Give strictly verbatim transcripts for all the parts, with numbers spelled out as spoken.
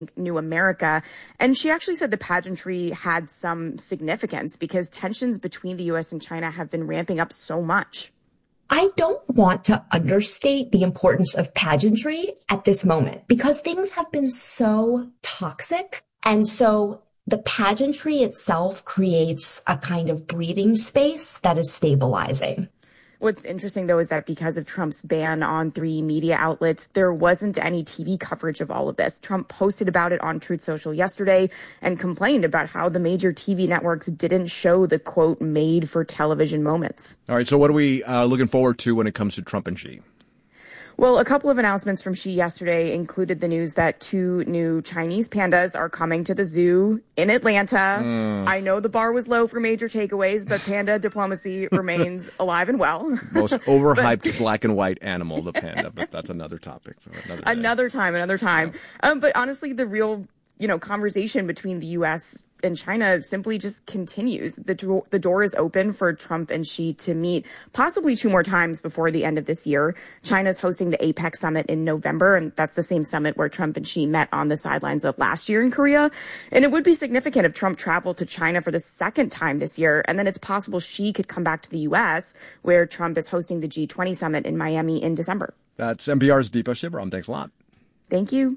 New America. And she actually said the pageantry had some significance because tensions between the U S and China have been ramping up so much. I don't want to understate the importance of pageantry at this moment because things have been so toxic. And so the pageantry itself creates a kind of breathing space that is stabilizing. What's interesting, though, is that because of Trump's ban on three media outlets, there wasn't any T V coverage of all of this. Trump posted about it on Truth Social yesterday and complained about how the major T V networks didn't show the, quote, made for television moments. All right. So what are we uh, looking forward to when it comes to Trump and Xi? Well, a couple of announcements from Xi yesterday included the news that two new Chinese pandas are coming to the zoo in Atlanta. Mm. I know the bar was low for major takeaways, but panda diplomacy remains alive and well. Most overhyped but, black and white animal, the panda, but that's another topic. For another, another time, another time. Yeah. Um, but honestly, the real, you know, conversation between the U S and China simply just continues. The, do- the door is open for Trump and Xi to meet possibly two more times before the end of this year. China's hosting the APEC summit in November, and that's the same summit where Trump and Xi met on the sidelines of last year in Korea. And it would be significant if Trump traveled to China for the second time this year, and then it's possible Xi could come back to the U S, where Trump is hosting the G twenty summit in Miami in December. That's N P R's Deepa Shivaram. Thanks a lot. Thank you.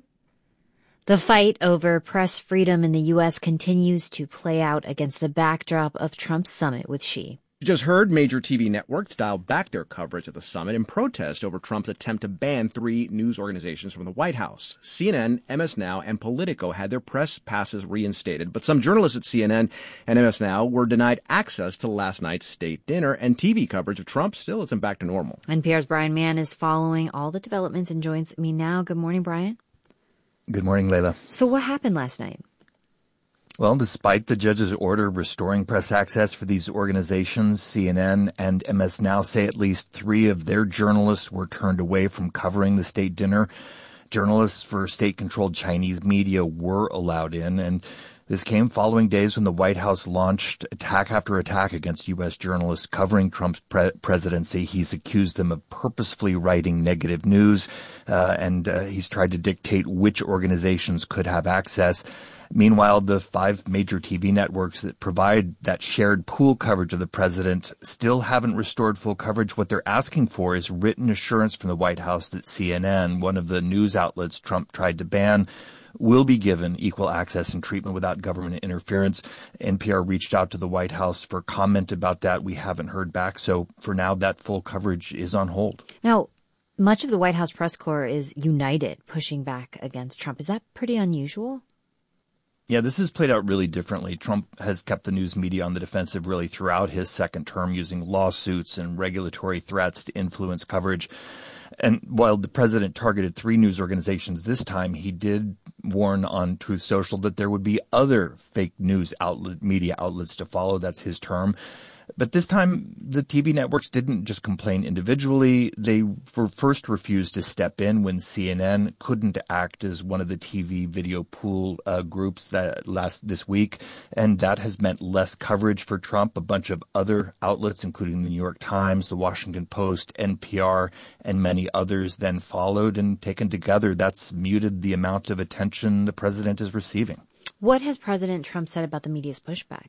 The fight over press freedom in the U S continues to play out against the backdrop of Trump's summit with Xi. You just heard major T V networks dial back their coverage of the summit in protest over Trump's attempt to ban three news organizations from the White House. C N N, M S Now, and Politico had their press passes reinstated, but some journalists at C N N and M S Now were denied access to last night's state dinner, and T V coverage of Trump still isn't back to normal. N P R's Brian Mann is following all the developments and joins me now. Good morning, Brian. Good morning, Layla. So what happened last night? Well, despite the judge's order restoring press access for these organizations, C N N and M S Now say at least three of their journalists were turned away from covering the state dinner. Journalists for state-controlled Chinese media were allowed in, and this came following days when the White House launched attack after attack against U S journalists covering Trump's pre- presidency. He's accused them of purposefully writing negative news, uh, and uh, he's tried to dictate which organizations could have access. Meanwhile, the five major T V networks that provide that shared pool coverage of the president still haven't restored full coverage. What they're asking for is written assurance from the White House that C N N, one of the news outlets Trump tried to ban, will be given equal access and treatment without government interference. N P R reached out to the White House for comment about that. We haven't heard back. So for now, that full coverage is on hold. Now, much of the White House press corps is united, pushing back against Trump. Is that pretty unusual? Yeah, this has played out really differently. Trump has kept the news media on the defensive really throughout his second term, using lawsuits and regulatory threats to influence coverage. And while the president targeted three news organizations this time, he did warn on Truth Social that there would be other fake news outlet, media outlets to follow. That's his term. But this time, the T V networks didn't just complain individually. They were first refused to step in when C N N couldn't act as one of the T V video pool uh, groups that last this week. And that has meant less coverage for Trump. A bunch of other outlets, including the New York Times, the Washington Post, N P R, and many others then followed, and taken together, that's muted the amount of attention the president is receiving. What has President Trump said about the media's pushback?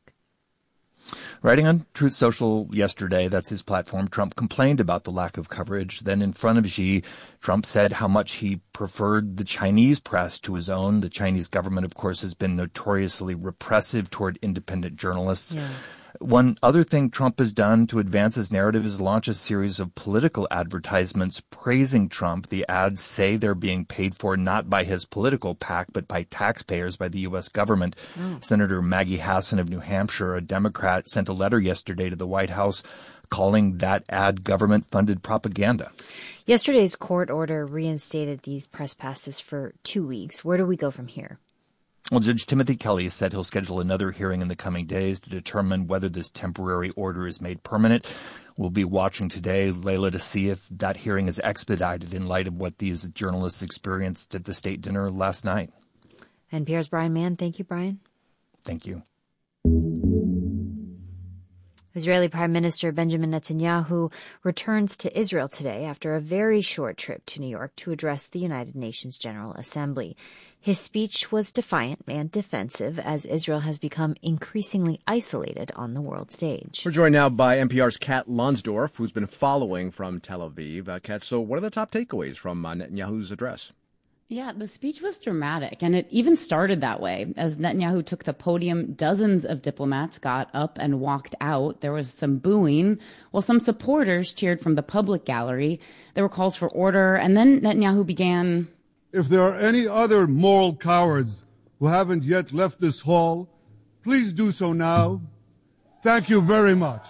Writing on Truth Social yesterday, that's his platform, Trump complained about the lack of coverage. Then in front of Xi, Trump said how much he preferred the Chinese press to his own. The Chinese government, of course, has been notoriously repressive toward independent journalists. Yeah. One other thing Trump has done to advance his narrative is launch a series of political advertisements praising Trump. The ads say they're being paid for not by his political PAC, but by taxpayers, by the U S government. Oh. Senator Maggie Hassan of New Hampshire, a Democrat, sent a letter yesterday to the White House calling that ad government-funded propaganda. Yesterday's court order reinstated these press passes for two weeks. Where do we go from here? Well, Judge Timothy Kelly said he'll schedule another hearing in the coming days to determine whether this temporary order is made permanent. We'll be watching today, Layla, to see if that hearing is expedited in light of what these journalists experienced at the state dinner last night. N P R's Brian Mann. Thank you, Brian. Thank you. Israeli Prime Minister Benjamin Netanyahu returns to Israel today after a very short trip to New York to address the United Nations General Assembly. His speech was defiant and defensive as Israel has become increasingly isolated on the world stage. We're joined now by N P R's Kat Lonsdorf, who's been following from Tel Aviv. Uh, Kat, so what are the top takeaways from uh, Netanyahu's address? Yeah, the speech was dramatic, and it even started that way. As Netanyahu took the podium, dozens of diplomats got up and walked out. There was some booing, while some supporters cheered from the public gallery. There were calls for order, and then Netanyahu began... If there are any other moral cowards who haven't yet left this hall, please do so now. Thank you very much.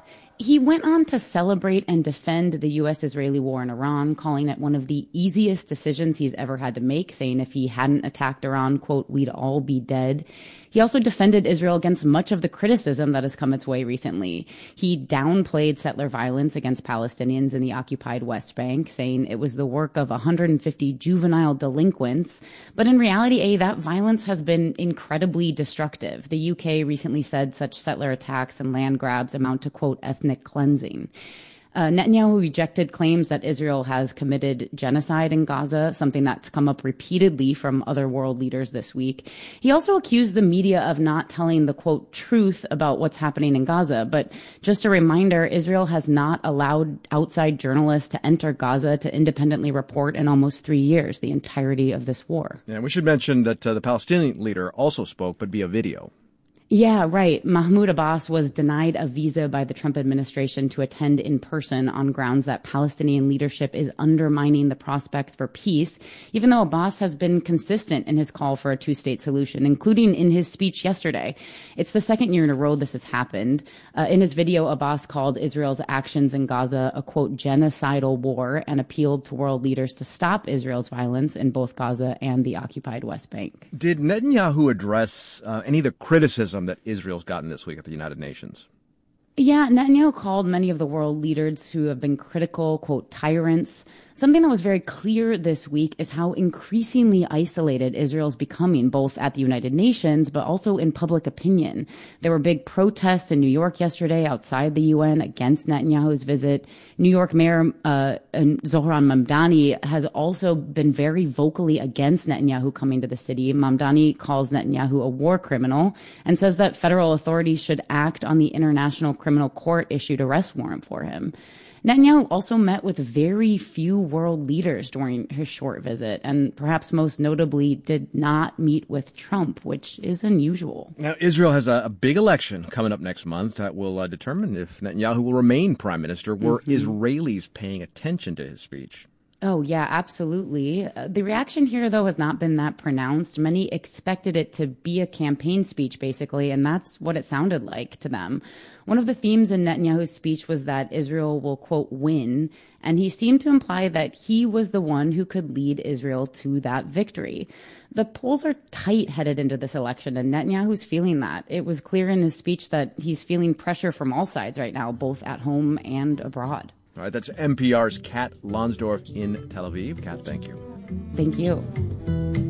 He went on to celebrate and defend the U S-Israeli war in Iran, calling it one of the easiest decisions he's ever had to make, saying if he hadn't attacked Iran, quote, we'd all be dead. He also defended Israel against much of the criticism that has come its way recently. He downplayed settler violence against Palestinians in the occupied West Bank, saying it was the work of one hundred fifty juvenile delinquents. But in reality, A, that violence has been incredibly destructive. The U K recently said such settler attacks and land grabs amount to, quote, ethnic cleansing. Uh, Netanyahu rejected claims that Israel has committed genocide in Gaza, something that's come up repeatedly from other world leaders this week. He also accused the media of not telling the, quote, truth about what's happening in Gaza. But just a reminder, Israel has not allowed outside journalists to enter Gaza to independently report in almost three years, the entirety of this war. Yeah, we should mention that uh, the Palestinian leader also spoke, but via video. Yeah, right. Mahmoud Abbas was denied a visa by the Trump administration to attend in person on grounds that Palestinian leadership is undermining the prospects for peace, even though Abbas has been consistent in his call for a two-state solution, including in his speech yesterday. It's the second year in a row this has happened. Uh, in his video, Abbas called Israel's actions in Gaza a, quote, genocidal war and appealed to world leaders to stop Israel's violence in both Gaza and the occupied West Bank. Did Netanyahu address uh, any of the criticism that Israel's gotten this week at the United Nations? Yeah, Netanyahu called many of the world leaders who have been critical, quote, tyrants. Something that was very clear this week is how increasingly isolated Israel's becoming, both at the United Nations, but also in public opinion. There were big protests in New York yesterday outside the U N against Netanyahu's visit. New York Mayor uh, Zohran Mamdani has also been very vocally against Netanyahu coming to the city. Mamdani calls Netanyahu a war criminal and says that federal authorities should act on the International Criminal Court issued arrest warrant for him. Netanyahu also met with very few world leaders during his short visit, and perhaps most notably did not meet with Trump, which is unusual. Now, Israel has a, a big election coming up next month that will uh, determine if Netanyahu will remain prime minister. Were mm-hmm. Israelis paying attention to his speech? Oh, yeah, absolutely. Uh, the reaction here, though, has not been that pronounced. Many expected it to be a campaign speech, basically, and that's what it sounded like to them. One of the themes in Netanyahu's speech was that Israel will, quote, win, and he seemed to imply that he was the one who could lead Israel to that victory. The polls are tight headed into this election, and Netanyahu's feeling that. It was clear in his speech that he's feeling pressure from all sides right now, both at home and abroad. All right, that's N P R's Kat Lonsdorf in Tel Aviv. Kat, thank you. Thank you.